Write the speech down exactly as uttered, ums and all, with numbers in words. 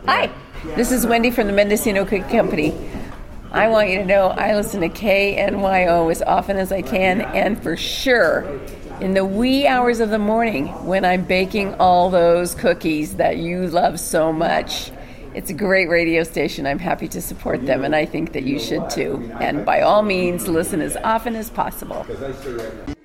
Hi, this is Wendy from the Mendocino Cookie Company. I want you to know I listen to K N Y O as often as I can, and for sure in the wee hours of the morning when I'm baking all those cookies that you love so much. It's a great radio station. I'm happy to support them, and I think that you should too. And by all means, listen as often as possible.